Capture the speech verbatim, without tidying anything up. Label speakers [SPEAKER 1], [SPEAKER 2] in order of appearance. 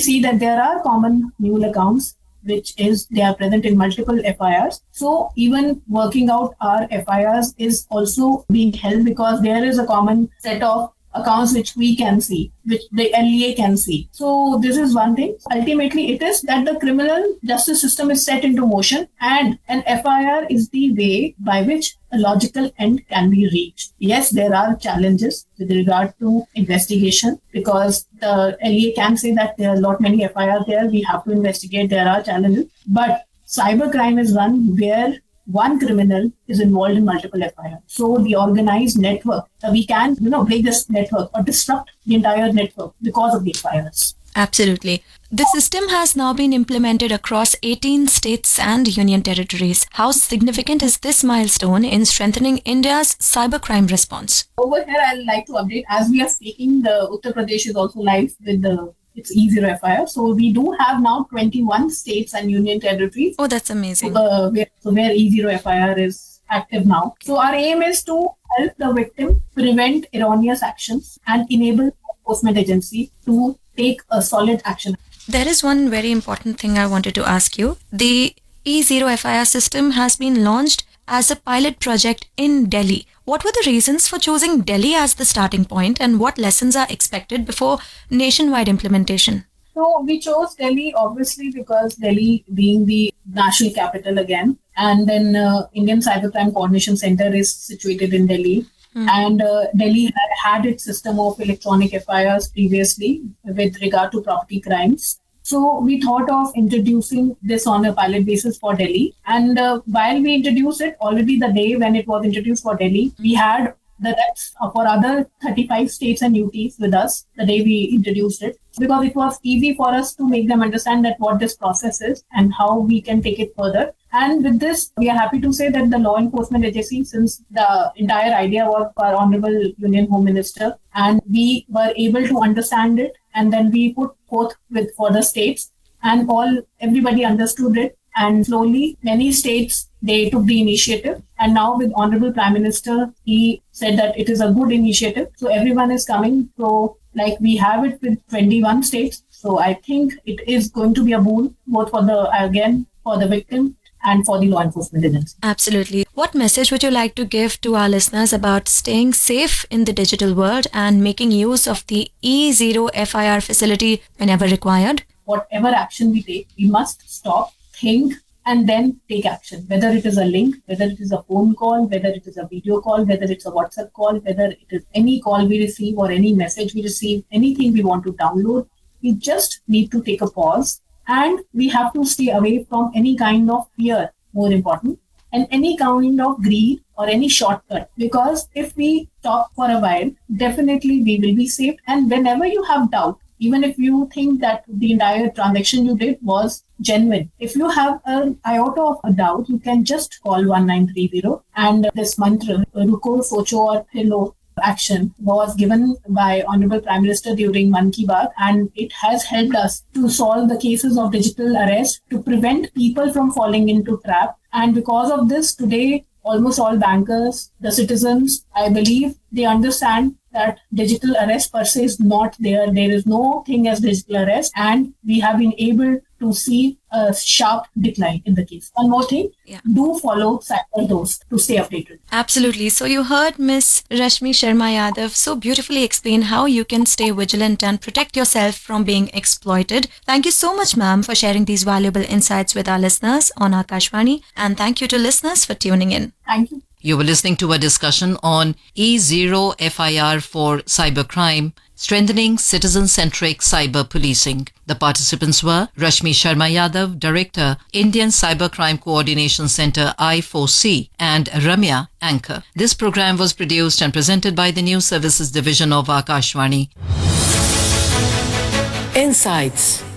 [SPEAKER 1] see that there are common mule accounts, which is they are present in multiple F I Rs. So even working out our F I Rs is also being held because there is a common set of accounts which we can see, which the L E A can see. So this is one thing. Ultimately, it is that the criminal justice system is set into motion, and an F I R is the way by which a logical end can be reached. Yes, there are challenges with regard to investigation because the L E A can say that there are a lot many F I Rs there. We have to investigate. There are challenges, but cybercrime is one where one criminal is involved in multiple F I Rs. So the organized network, uh, we can, you know, break this network or disrupt the entire network because of the F I Rs.
[SPEAKER 2] Absolutely. The system has now been implemented across eighteen states and union territories. How significant is this milestone in strengthening India's cybercrime response?
[SPEAKER 1] Over here, I'd like to update. As we are speaking, the Uttar Pradesh is also live with the it's E zero F I R. So we do have now twenty-one states and union territories.
[SPEAKER 2] Oh, that's amazing.
[SPEAKER 1] So, uh, where, so where E zero F I R is active now. So our aim is to help the victim prevent erroneous actions and enable enforcement agency to take a solid action.
[SPEAKER 2] There is one very important thing I wanted to ask you. The E zero F I R system has been launched as a pilot project in Delhi. What were the reasons for choosing Delhi as the starting point, and what lessons are expected before nationwide implementation?
[SPEAKER 1] So we chose Delhi obviously because Delhi being the national capital again, and then uh, Indian Cybercrime Coordination Center is situated in Delhi. Hmm. And uh, Delhi had, had its system of electronic F I Rs previously with regard to property crimes. So we thought of introducing this on a pilot basis for Delhi. And uh, while we introduced it, already the day when it was introduced for Delhi, we had the reps for other thirty-five states and U Ts with us the day we introduced it, because it was easy for us to make them understand that what this process is and how we can take it further. And with this, we are happy to say that the law enforcement agency, since the entire idea was our Honorable Union Home Minister, and we were able to understand it, and then we put forth with for the states, and all everybody understood it. And slowly, many states, they took the initiative. And now with Honorable Prime Minister, he said that it is a good initiative. So everyone is coming. So like we have it with twenty-one states. So I think it is going to be a boon, both for the, again, for the victim and for the law enforcement agency.
[SPEAKER 2] Absolutely. What message would you like to give to our listeners about staying safe in the digital world and making use of the E zero F I R facility whenever required?
[SPEAKER 1] Whatever action we take, we must stop, think, and then take action. Whether it is a link, whether it is a phone call, whether it is a video call, whether it's a WhatsApp call, whether it is any call we receive or any message we receive, anything we want to download, we just need to take a pause. And we have to stay away from any kind of fear, more important, and any kind of greed or any shortcut. Because if we stop for a while, definitely we will be safe. And whenever you have doubt, even if you think that the entire transaction you did was genuine, if you have an iota of a doubt, you can just call one nine three zero. And this mantra, Ruko, Socho or Philo action, was given by Honorable Prime Minister during Mann Ki Baat, and it has helped us to solve the cases of digital arrest, to prevent people from falling into trap. And because of this, today, almost all bankers, the citizens, I believe, they understand that digital arrest per se is not there. There is no thing as digital arrest, and we have been able to see a sharp decline in the case. One more thing, yeah. do follow CyberDost to stay updated.
[SPEAKER 2] Absolutely. So you heard Miss Rashmi Sharma Yadav so beautifully explain how you can stay vigilant and protect yourself from being exploited. Thank you so much, ma'am, for sharing these valuable insights with our listeners on Akashvani, and thank you to listeners for tuning in.
[SPEAKER 1] Thank you.
[SPEAKER 3] You were listening to a discussion on E zero F I R for cybercrime, strengthening citizen-centric cyber policing. The participants were Rashmi Sharma Yadav, Director, Indian Cybercrime Coordination Center I four C, and Ramya, Anchor. This program was produced and presented by the News Services Division of Akashvani.
[SPEAKER 4] Insights.